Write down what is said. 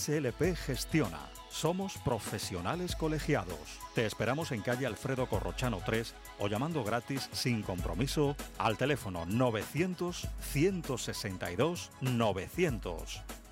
SLP Gestiona. Somos profesionales colegiados. Te esperamos en calle Alfredo Corrochano 3 o llamando gratis sin compromiso al teléfono 900 162 900.